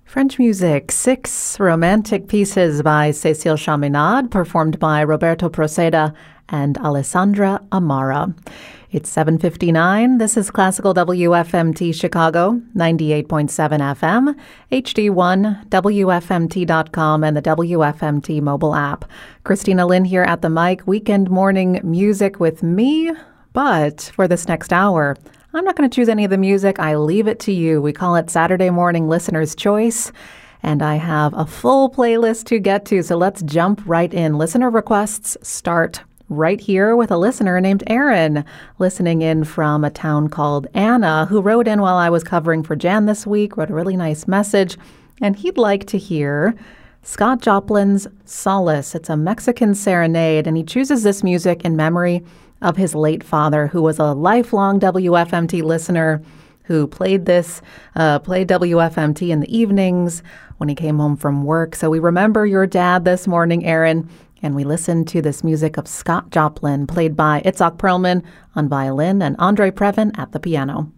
French music, 6 romantic pieces by Cécile Chaminade, performed by Roberto Proceda and Alessandra Amara. It's 7:59. This is Classical WFMT Chicago, 98.7 FM, HD1, WFMT.com, and the WFMT mobile app. Christina Lynn here at the mic. Weekend morning music with me, but for this next hour, I'm not going to choose any of the music. I leave it to you. We call it Saturday Morning Listener's Choice, and I have a full playlist to get to, so let's jump right in. Listener requests start right here with a listener named Aaron, listening in from a town called Anna, who wrote in while I was covering for Jan this week, wrote a really nice message, and he'd like to hear Scott Joplin's Solace. It's a Mexican serenade, and he chooses this music in memory of his late father, who was a lifelong WFMT listener, who played WFMT in the evenings when he came home from work. So we remember your dad this morning, Aaron, and we listen to this music of Scott Joplin, played by Itzhak Perlman on violin and Andre Previn at the piano.